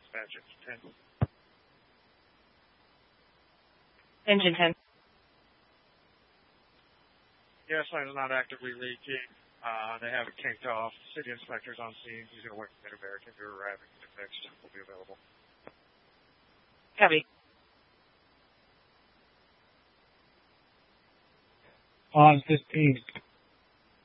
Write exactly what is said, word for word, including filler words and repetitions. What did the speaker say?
Dispatch engine ten. Engine ten. Gas line is not actively leaking. Uh, they have it kinked off. City inspector's on scene. He's going to wait for Mid-American to arrive and get it fixed. Will be available. Copy. On fifteen.